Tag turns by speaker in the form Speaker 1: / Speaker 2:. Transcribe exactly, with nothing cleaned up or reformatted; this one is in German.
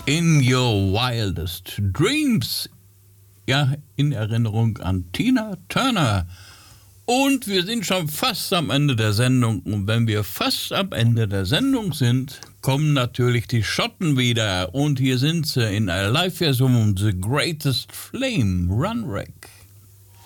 Speaker 1: In Your Wildest Dreams. Ja, in Erinnerung an Tina Turner. Und wir sind schon fast am Ende der Sendung. Und wenn wir fast am Ende der Sendung sind, kommen natürlich die Schotten wieder. Und hier sind sie in einer Live-Version, The Greatest Flame, Runwreck.